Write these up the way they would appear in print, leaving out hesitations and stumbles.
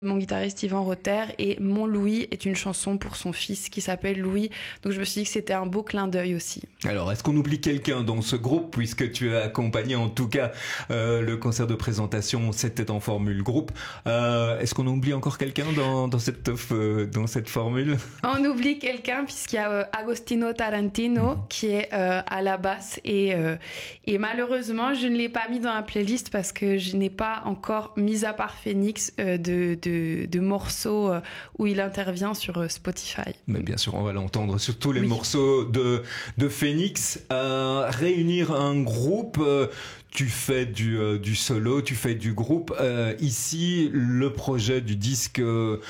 Mon guitariste Yvan Rotter, et Mon Louis est une chanson pour son fils qui s'appelle Louis. Donc je me suis dit que c'était un beau clin d'œil aussi. Alors, est-ce qu'on oublie quelqu'un dans ce groupe, puisque tu as accompagné en tout cas le concert de présentation, c'était en formule groupe. Est-ce qu'on oublie encore quelqu'un dans cette formule? On oublie quelqu'un puisqu'il y a Agostino Tarantino qui est à la basse et malheureusement je ne l'ai pas mis dans la playlist parce que je n'ai pas encore, mis à part Phoenix, de morceaux où il intervient sur Spotify. Mais bien sûr, on va l'entendre sur tous les morceaux de Phoenix. Réunir un groupe, tu fais du solo, tu fais du groupe. Ici, le projet du disque...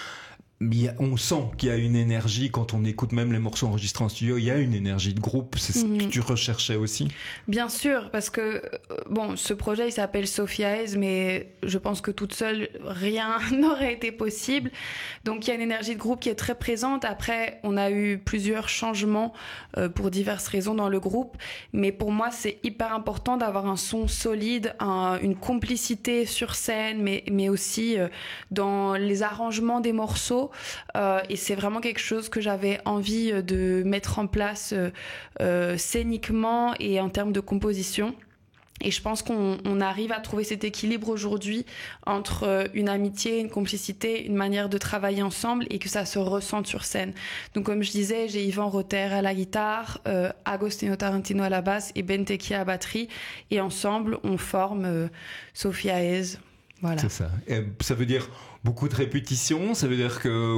on sent qu'il y a une énergie quand on écoute même les morceaux enregistrés en studio. Il y a une énergie de groupe. C'est ce que tu recherchais aussi? Bien sûr, parce que ce projet il s'appelle Sophia Hayes, mais je pense que toute seule rien n'aurait été possible. Donc il y a une énergie de groupe qui est très présente. Après, on a eu plusieurs changements pour diverses raisons dans le groupe, mais pour moi c'est hyper important d'avoir un son solide, une complicité sur scène, mais aussi dans les arrangements des morceaux. Et c'est vraiment quelque chose que j'avais envie de mettre en place scéniquement et en termes de composition. Et je pense qu'on arrive à trouver cet équilibre aujourd'hui entre une amitié, une complicité, une manière de travailler ensemble et que ça se ressente sur scène. Donc comme je disais, j'ai Yvan Rotter à la guitare, Agostino Tarantino à la basse et Ben Teki à la batterie. Et ensemble, on forme Sophia Hayes. Voilà. C'est ça. Et ça veut dire beaucoup de répétitions, ça veut dire que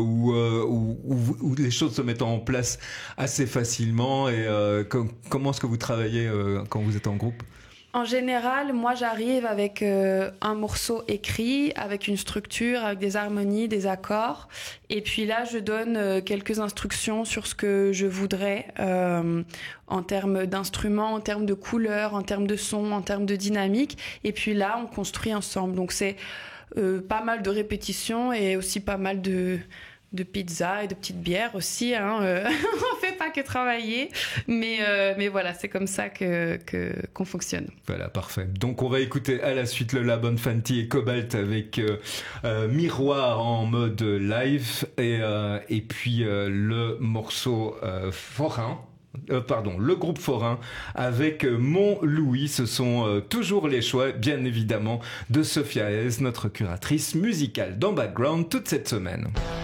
où les choses se mettent en place assez facilement. Et comment est-ce que vous travaillez quand vous êtes en groupe? En général, moi j'arrive avec un morceau écrit, avec une structure, avec des harmonies, des accords. Et puis là, je donne quelques instructions sur ce que je voudrais en termes d'instruments, en termes de couleurs, en termes de son, en termes de dynamique. Et puis là, on construit ensemble. Donc c'est pas mal de répétitions et aussi pas mal de pizza et de petites bières aussi. On fait pas que travailler, mais voilà, c'est comme ça qu'on fonctionne. Voilà, parfait. Donc on va écouter à la suite Lola Bonfanti et Cobalt avec Miroir en mode live et puis le morceau forain. Le groupe forain avec Mon Louis. Ce sont toujours les choix, bien évidemment, de Sophia Hayes, notre curatrice musicale dans Background toute cette semaine.